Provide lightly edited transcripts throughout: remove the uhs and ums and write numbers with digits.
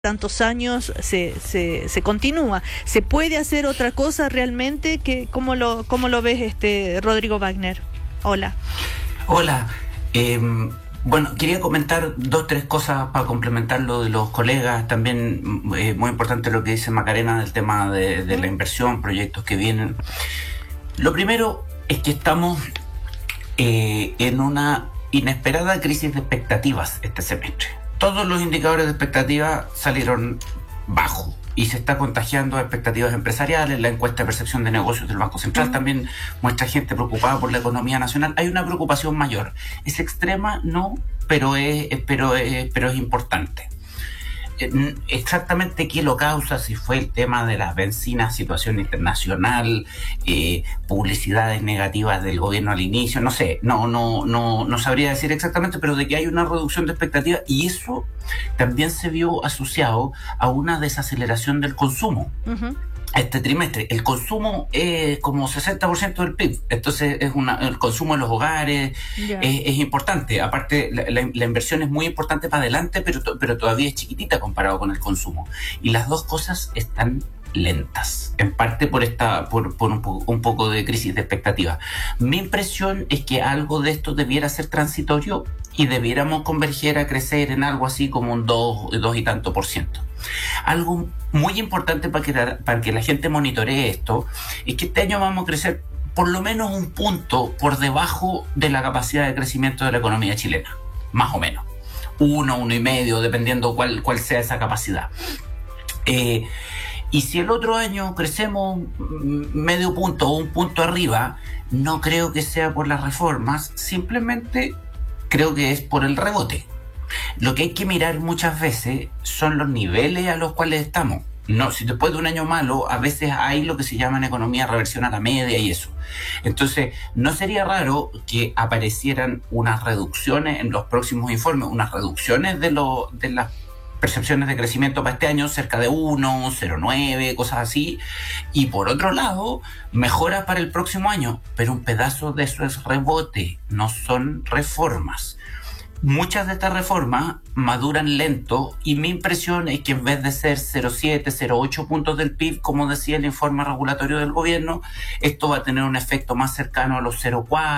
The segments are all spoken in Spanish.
tantos años se continúa. ¿Se puede hacer otra cosa realmente? ¿Cómo lo ves, Rodrigo Wagner? Hola. Hola. Bueno, quería comentar 2 o 3 cosas para complementar lo de los colegas. También muy importante lo que dice Macarena del tema de la inversión, proyectos que vienen. Lo primero es que estamos en una inesperada crisis de expectativas este semestre. Todos los indicadores de expectativa salieron bajos y se está contagiando a expectativas empresariales. La encuesta de percepción de negocios del Banco Central también muestra gente preocupada por la economía nacional. Hay una preocupación mayor. ¿Es extrema? No, pero es importante. Exactamente qué lo causa, si fue el tema de las bencinas, situación internacional, publicidades negativas del gobierno al inicio, no sé, no sabría decir exactamente, pero de que hay una reducción de expectativas, y eso también se vio asociado a una desaceleración del consumo. Uh-huh. Este trimestre, el consumo es como 60% del PIB, entonces el consumo en los hogares es importante. Aparte, la inversión es muy importante para adelante, pero todavía es chiquitita comparado con el consumo. Y las dos cosas están lentas, en parte por un poco de crisis de expectativa. Mi impresión es que algo de esto debiera ser transitorio y debiéramos converger a crecer en algo así como un 2 y tanto %. Algo muy importante para que la gente monitoree esto es que este año vamos a crecer por lo menos un punto por debajo de la capacidad de crecimiento de la economía chilena, más o menos 1,5, dependiendo cuál sea esa capacidad. Y si el otro año crecemos medio punto o un punto arriba, no creo que sea por las reformas, simplemente creo que es por el rebote. Lo que hay que mirar muchas veces son los niveles a los cuales estamos. No, si después de un año malo, a veces hay lo que se llama en economía reversión a la media y eso. Entonces, no sería raro que aparecieran unas reducciones en los próximos informes, unas reducciones de las percepciones de crecimiento para este año, cerca de 1, 0,9, cosas así. Y por otro lado, mejoras para el próximo año, pero un pedazo de eso es rebote, no son reformas. Muchas de estas reformas maduran lento y mi impresión es que en vez de ser 0,7, 0,8 puntos del PIB, como decía el informe regulatorio del gobierno, esto va a tener un efecto más cercano a los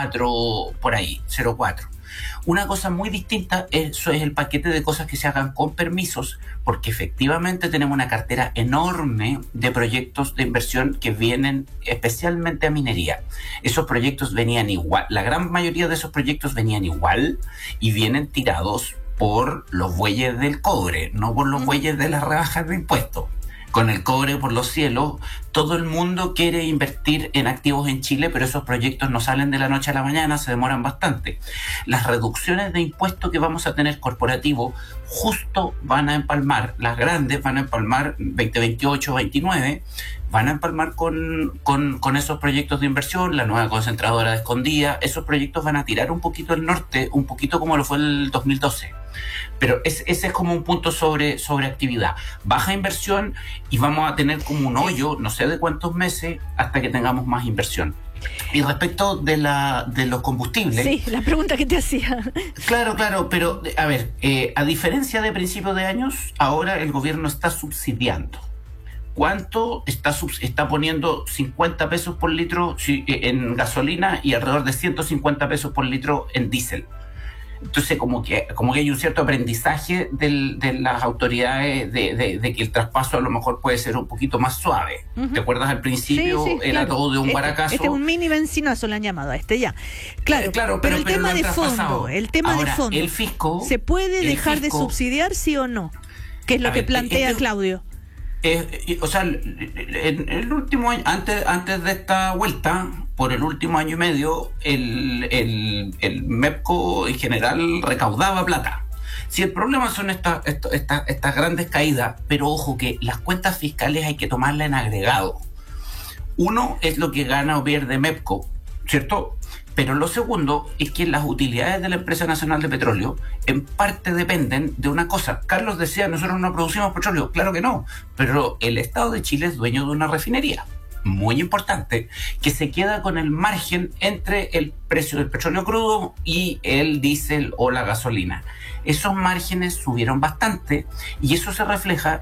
0,4, por ahí, 0,4. Una cosa muy distinta, eso es el paquete de cosas que se hagan con permisos, porque efectivamente tenemos una cartera enorme de proyectos de inversión que vienen especialmente a minería. Esos proyectos venían igual, la gran mayoría de esos proyectos venían igual y vienen tirados por los bueyes del cobre, no por los bueyes de las rebajas de impuestos. Con el cobre por los cielos, todo el mundo quiere invertir en activos en Chile, pero esos proyectos no salen de la noche a la mañana, se demoran bastante. Las reducciones de impuestos que vamos a tener corporativo justo van a empalmar, las grandes van a empalmar 2028, 2029, van a empalmar con esos proyectos de inversión, la nueva concentradora de Escondida. Esos proyectos van a tirar un poquito el norte, un poquito como lo fue el 2012. Pero ese es como un punto sobre actividad. Baja inversión y vamos a tener como un hoyo, no sé de cuántos meses, hasta que tengamos más inversión. Y respecto de los combustibles... Sí, la pregunta que te hacía. Claro, pero a ver, a diferencia de principios de años, ahora el gobierno está subsidiando. ¿Cuánto está poniendo 50 pesos por litro en gasolina y alrededor de 150 pesos por litro en diésel? Entonces como que hay un cierto aprendizaje de las autoridades de que el traspaso a lo mejor puede ser un poquito más suave. Uh-huh. ¿Te acuerdas al principio? Sí, era claro. Todo de un guaracazo. Este es un mini bencinazo, le han llamado a ya. Claro, pero el tema de fondo, el fisco... ¿Se puede dejar de subsidiar, sí o no? Que es lo que plantea Claudio. O sea, en el último año, antes de esta vuelta, por el último año y medio, el MEPCO en general recaudaba plata. Si el problema son estas grandes caídas, pero ojo que las cuentas fiscales hay que tomarlas en agregado. Uno es lo que gana o pierde MEPCO, ¿cierto? Pero lo segundo es que las utilidades de la Empresa Nacional de Petróleo en parte dependen de una cosa. Carlos decía, nosotros no producimos petróleo. Claro que no, pero el Estado de Chile es dueño de una refinería. muy importante, que se queda con el margen entre el precio del petróleo crudo y el diésel o la gasolina. Esos márgenes subieron bastante y eso se refleja